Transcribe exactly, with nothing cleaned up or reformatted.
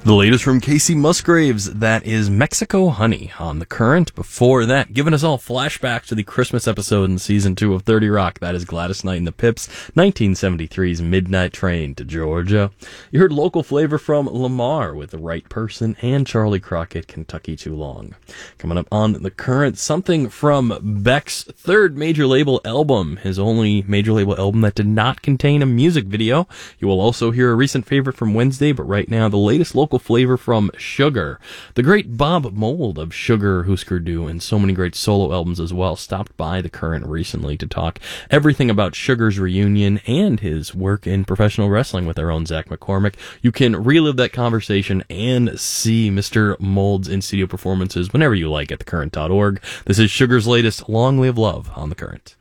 The latest from Casey Musgraves, that is Mexico Honey on The Current. Before that, giving us all flashbacks to the Christmas episode in season two of thirty Rock, that is Gladys Knight and the Pips, nineteen seventy-three's Midnight Train to Georgia. You heard local flavor from Lamar with The Right Person and Charlie Crockett, Kentucky Too Long. Coming up on The Current, something from Beck's third major label album, his only major label album that did not contain a music video. You will also hear a recent favorite from Wednesday, but right now the latest local flavor from Sugar. The great Bob Mould of Sugar, Husker Du, and so many great solo albums as well, stopped by The Current recently to talk everything about Sugar's reunion and his work in professional wrestling with our own Zach McCormick. You can relive that conversation and see Mister Mould's in-studio performances whenever you like at the current dot org. This is Sugar's latest Long Live Love on The Current.